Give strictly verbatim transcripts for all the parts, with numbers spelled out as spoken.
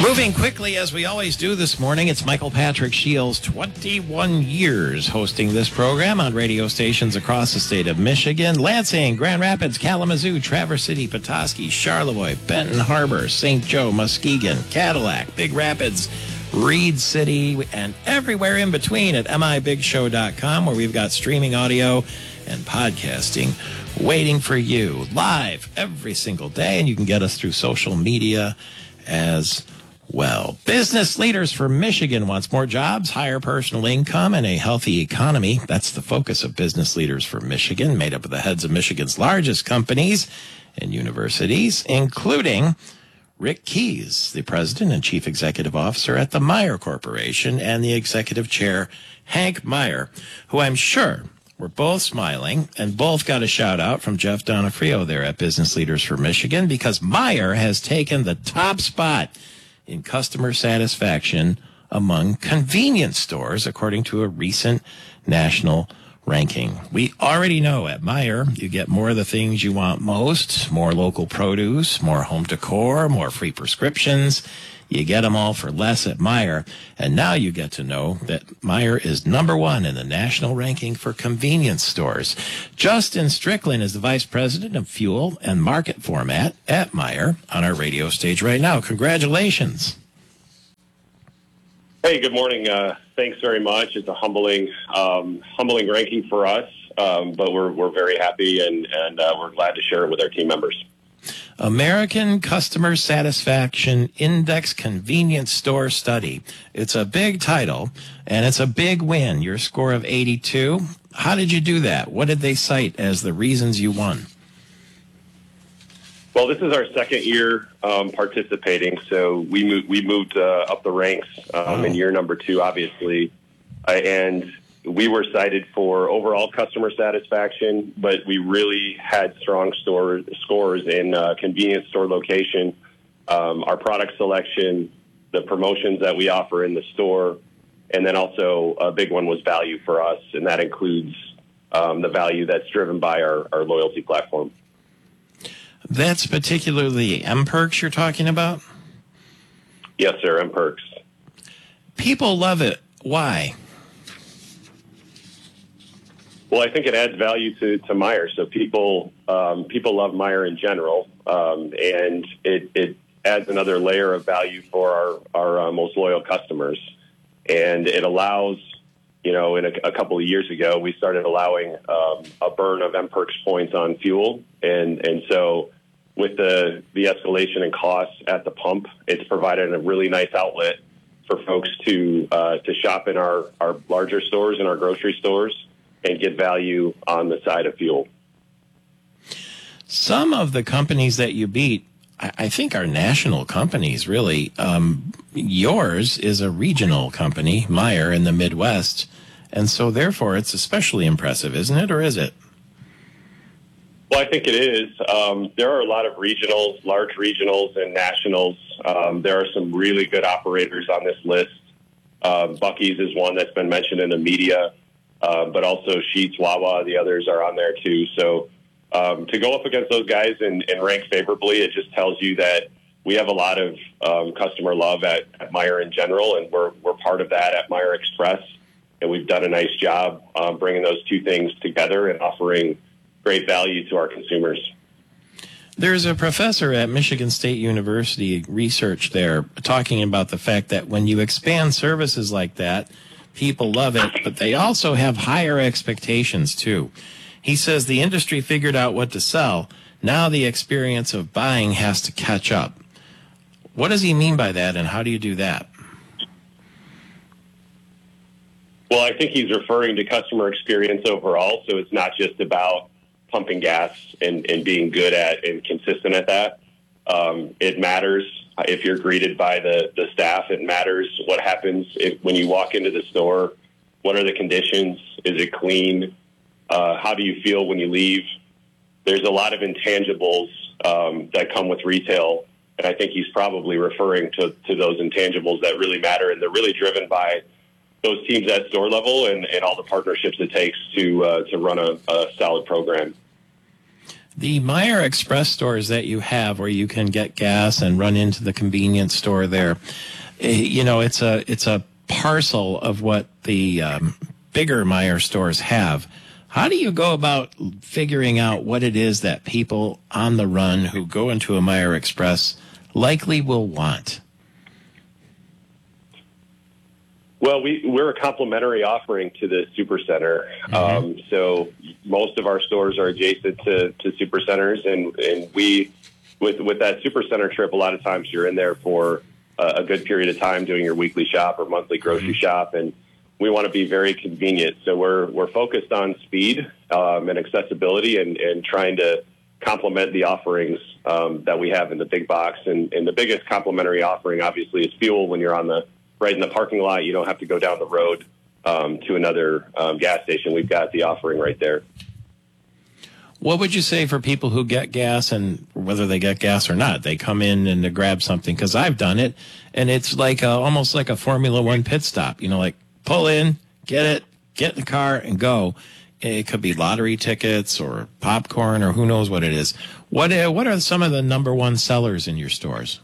Moving quickly, as we always do this morning, it's Michael Patrick Shields, twenty-one years hosting this program on radio stations across the state of Michigan. Lansing, Grand Rapids, Kalamazoo, Traverse City, Petoskey, Charlevoix, Benton Harbor, Saint Joe, Muskegon, Cadillac, Big Rapids, Reed City, and everywhere in between at m i big show dot com, where we've got streaming audio and podcasting waiting for you live every single day, and you can get us through social media as well. Business Leaders for Michigan wants more jobs, higher personal income, and a healthy economy. That's the focus of Business Leaders for Michigan, made up of the heads of Michigan's largest companies and universities, including Rick Keys, the president and chief executive officer at the Meijer Corporation, and the executive chair, Hank Meijer, who I'm sure we're both smiling and both got a shout out from Jeff Donofrio there at Business Leaders for Michigan, because Meijer has taken the top spot in customer satisfaction among convenience stores, according to a recent national ranking. We already know at Meijer, you get more of the things you want most: more local produce, more home decor, more free prescriptions. You get them all for less at Meijer. And now you get to know that Meijer is number one in the national ranking for convenience stores. Justin Strickland is the vice president of fuel and market format at Meijer on our radio stage right now. Congratulations. Hey, good morning. Uh, thanks very much. It's a humbling, um, humbling ranking for us, um, but we're we're very happy and and uh, we're glad to share it with our team members. American Customer Satisfaction Index Convenience Store Study. It's a big title, and it's a big win. Your score of eighty-two. How did you do that? What did they cite as the reasons you won? Well, this is our second year um, participating, so we moved, we moved uh, up the ranks um, oh. in year number two, obviously, uh, and we were cited for overall customer satisfaction, but we really had strong store scores in uh, convenience store location, um, our product selection, the promotions that we offer in the store, and then also a big one was value for us, and that includes um, the value that's driven by our, our loyalty platform. That's particularly M-Perks you're talking about? Yes, sir, M-Perks. People love it. Why? Well, I think it adds value to, to Meijer. So people um, people love Meijer in general, um, and it, it adds another layer of value for our, our uh, most loyal customers. And it allows, you know, in a, a couple of years ago, we started allowing um, a burn of M-Perks points on fuel. And, and so with the, the escalation in costs at the pump, it's provided a really nice outlet for folks to uh, to shop in our, our larger stores and our grocery stores and get value on the side of fuel. Some of the companies that you beat, I think, are national companies, really. Um, yours is a regional company, Meijer, in the Midwest, and so therefore it's especially impressive, isn't it, or is it? Well, I think it is. Um, there are a lot of regionals, large regionals and nationals. Um, there are some really good operators on this list. Uh, Buc-ee's is one that's been mentioned in the media. Uh, but also Sheetz, Wawa, the others are on there too. So um, to go up against those guys and, and rank favorably, it just tells you that we have a lot of um, customer love at, at Meijer in general, and we're we're part of that at Meijer Express. And we've done a nice job um, bringing those two things together and offering great value to our consumers. There's a professor at Michigan State University research there talking about the fact that when you expand services like that, people love it, but they also have higher expectations, too. He says the industry figured out what to sell. Now the experience of buying has to catch up. What does he mean by that, and how do you do that? Well, I think he's referring to customer experience overall, so it's not just about pumping gas and, and being good at and consistent at that. Um, it matters if you're greeted by the, the staff. It matters what happens if, when you walk into the store. What are the conditions? Is it clean? Uh, how do you feel when you leave? There's a lot of intangibles um, that come with retail, and I think he's probably referring to, to those intangibles that really matter, and they're really driven by those teams at store level and, and all the partnerships it takes to uh, to run a, a solid program. The Meijer Express stores that you have where you can get gas and run into the convenience store there, you know, it's a it's a parcel of what the um, bigger Meijer stores have. How do you go about figuring out what it is that people on the run who go into a Meijer Express likely will want? Well, we, we're a complementary offering to the Supercenter. Mm-hmm. Um, so most of our stores are adjacent to, to Supercenters, and, and we, with with that Supercenter trip, a lot of times you're in there for a, a good period of time doing your weekly shop or monthly grocery mm-hmm. shop, and we want to be very convenient. So we're we're focused on speed um, and accessibility, and, and trying to complement the offerings um, that we have in the big box. And, and the biggest complementary offering, obviously, is fuel. When you're on the right in the parking lot, you don't have to go down the road um, to another um, gas station. We've got the offering right there. What would you say for people who get gas, and whether they get gas or not, they come in and they grab something? Because I've done it, and it's like a, almost like a Formula One pit stop. You know, like pull in, get it, get in the car, and go. It could be lottery tickets or popcorn or who knows what it is. What uh, what are some of the number one sellers in your stores?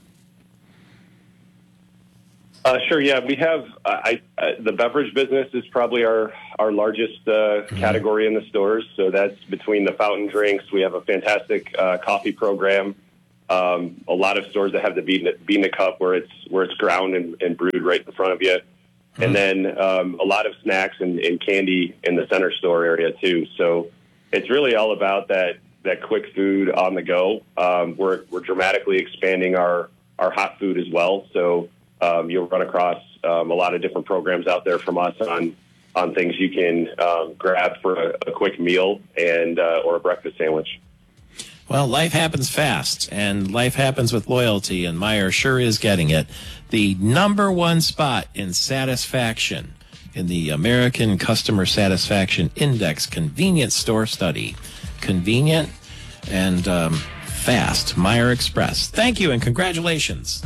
Uh, sure, yeah. We have uh, I, uh, the beverage business is probably our, our largest uh, mm-hmm. category in the stores. So that's between the fountain drinks. We have a fantastic uh, coffee program. Um, a lot of stores that have the bean, bean to cup where it's where it's ground and, and brewed right in front of you. Mm-hmm. And then um, a lot of snacks and, and candy in the center store area too. So it's really all about that that quick food on the go. Um, we're we're dramatically expanding our, our hot food as well. So Um, you'll run across um, a lot of different programs out there from us on on things you can um, grab for a, a quick meal and uh, or a breakfast sandwich. Well, life happens fast, and life happens with loyalty, and Meijer sure is getting it. The number one spot in satisfaction in the American Customer Satisfaction Index Convenience Store Study. Convenient and um, fast. Meijer Express. Thank you, and congratulations.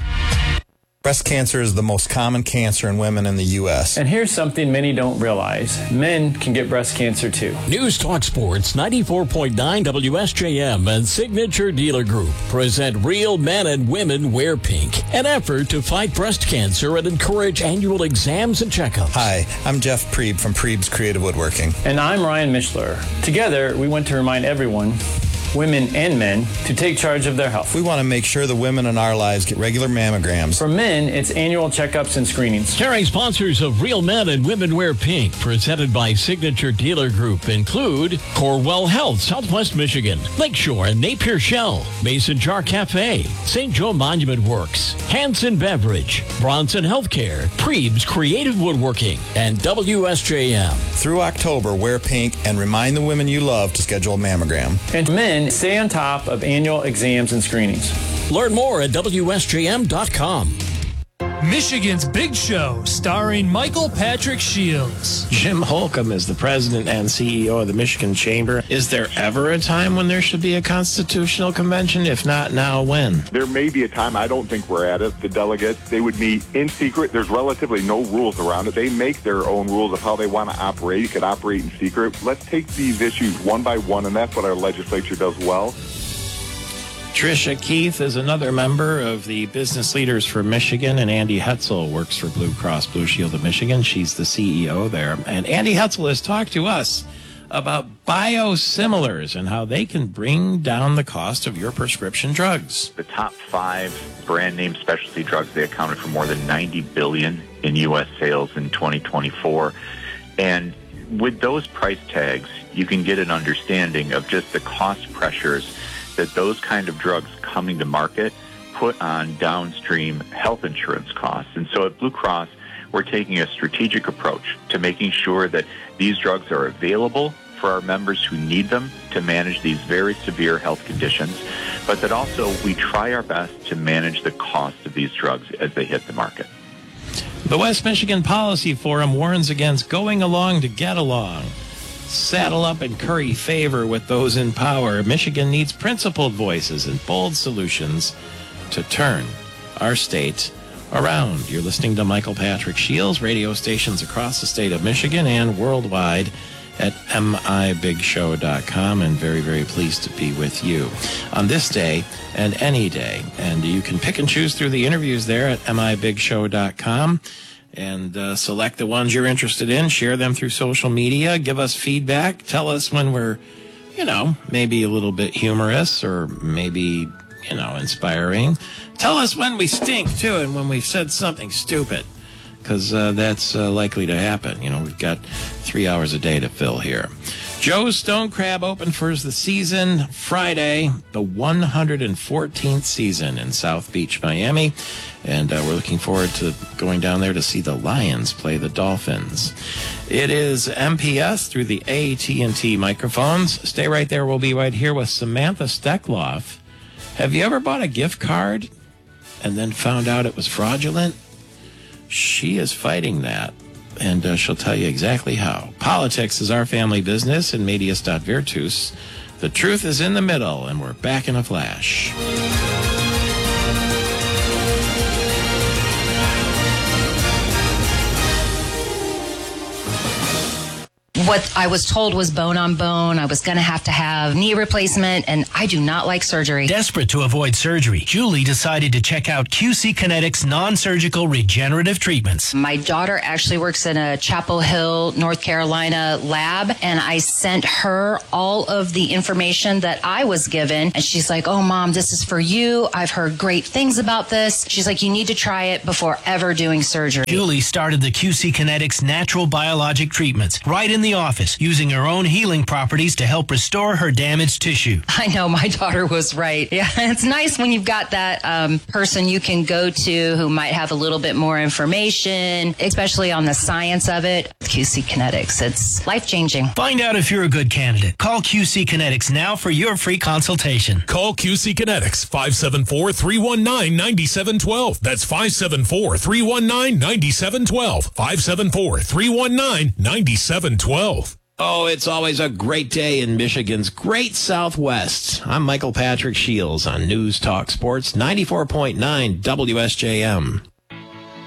Breast cancer is the most common cancer in women in the U S And here's something many don't realize. Men can get breast cancer too. News Talk Sports ninety-four point nine W S J M and Signature Dealer Group present Real Men and Women Wear Pink, an effort to fight breast cancer and encourage annual exams and checkups. Hi, I'm Jeff Preeb from Preeb's Creative Woodworking. And I'm Ryan Mishler. Together, we want to remind everyone, women and men, to take charge of their health. We want to make sure the women in our lives get regular mammograms. For men, it's annual checkups and screenings. Carrying sponsors of Real Men and Women Wear Pink, presented by Signature Dealer Group, include Corewell Health, Southwest Michigan, Lakeshore and Napier Shell, Mason Jar Cafe, Saint Joe Monument Works, Hanson Beverage, Bronson Healthcare, Preeb's Creative Woodworking, and W S J M. Through October, wear pink and remind the women you love to schedule a mammogram. And men, stay on top of annual exams and screenings. Learn more at W S J M dot com. Michigan's Big Show, starring Michael Patrick Shields. Jim Holcomb is the president and C E O of the Michigan Chamber. Is there ever a time when there should be a constitutional convention? If not now, when? There may be a time. I don't think we're at it. The delegates, they would meet in secret. There's relatively no rules around it. They make their own rules of how they want to operate. You can operate in secret. Let's take these issues one by one, and that's what our legislature does well. Tricia Keith is another member of the Business Leaders for Michigan, and Andy Hetzel works for Blue Cross Blue Shield of Michigan. She's the C E O there. And Andy Hetzel has talked to us about biosimilars and how they can bring down the cost of your prescription drugs. The top five brand name specialty drugs, they accounted for more than ninety billion dollars in U S sales in twenty twenty-four. And with those price tags, you can get an understanding of just the cost pressures that those kind of drugs coming to market put on downstream health insurance costs. And so at Blue Cross, we're taking a strategic approach to making sure that these drugs are available for our members who need them to manage these very severe health conditions, but that also we try our best to manage the cost of these drugs as they hit the market. The West Michigan Policy Forum warns against going along to get along. Saddle up and curry favor with those in power. Michigan needs principled voices and bold solutions to turn our state around. You're listening to Michael Patrick Shields, radio stations across the state of Michigan and worldwide at m i big show dot com, and very, very pleased to be with you on this day and any day. And you can pick and choose through the interviews there at m i big show dot com and uh, select the ones you're interested in, share them through social media, give us feedback, tell us when we're, you know, maybe a little bit humorous or maybe, you know, inspiring. Tell us when we stink, too, and when we've said something stupid, because uh, that's uh, likely to happen. You know, we've got three hours a day to fill here. Joe's Stone Crab opened for the season Friday, the one hundred fourteenth season in South Beach, Miami. And uh, we're looking forward to going down there to see the Lions play the Dolphins. It is M P S through the A T and T microphones. Stay right there. We'll be right here with Samantha Steckloff. Have you ever bought a gift card and then found out it was fraudulent? She is fighting that, and uh, she'll tell you exactly how. Politics is our family business in Medias dot Virtus. The truth is in the middle, and we're back in a flash. What I was told was bone on bone. I was going to have to have knee replacement, and I do not like surgery. Desperate to avoid surgery, Julie decided to check out Q C Kinetics non-surgical regenerative treatments. My daughter actually works in a Chapel Hill, North Carolina lab, and I sent her all of the information that I was given, and she's like, oh, Mom, this is for you. I've heard great things about this. She's like, you need to try it before ever doing surgery. Julie started the Q C Kinetics natural biologic treatments right in the office, using her own healing properties to help restore her damaged tissue. I know, my daughter was right. Yeah, it's nice when you've got that um, person you can go to who might have a little bit more information, especially on the science of it. Q C Kinetics, it's life-changing. Find out if you're a good candidate. Call Q C Kinetics now for your free consultation. Call Q C Kinetics, five seven four, three one nine, nine seven one two. That's five seven four, three one nine, nine seven one two. five seven four, three one nine, nine seven one two. Oh, it's always a great day in Michigan's great Southwest. I'm Michael Patrick Shields on News Talk Sports ninety-four point nine W S J M.